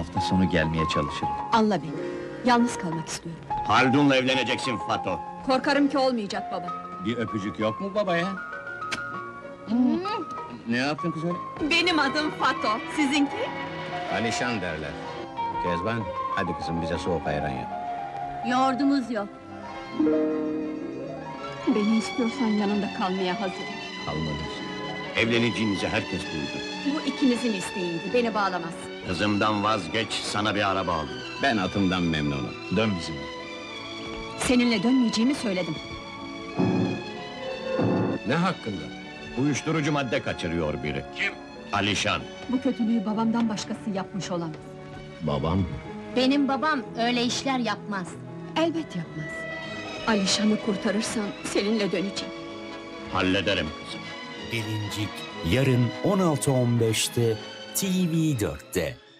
Hafta sonu gelmeye çalışırım. Anla beni. Yalnız kalmak istiyorum. Haldun'la evleneceksin Fato. Korkarım ki olmayacak baba. Bir öpücük yok mu babaya? Ne yaptın kız öyle? Benim adım Fato. Sizinki? Alişan derler. Kezban, hadi kızım bize soğuk ayran yap. Yoğurdumuz yok. Beni istiyorsan yanında kalmaya hazırım. Kalmadın. Evleneceğinizi herkes duydu. Bu ikinizin isteğiydi. Beni bağlamaz. Kızımdan vazgeç, sana bir araba aldım. Ben atımdan memnunum. Dön bizimle. Seninle dönmeyeceğimi söyledim. Ne hakkında? Uyuşturucu madde kaçırıyor biri. Kim? Alişan. Bu kötülüğü babamdan başkası yapmış olamaz. Babam. Benim babam öyle işler yapmaz. Elbet yapmaz. Alişan'ı kurtarırsan seninle döneceğim. Hallederim kızım. Gelincik yarın 16.15'te TV4'te.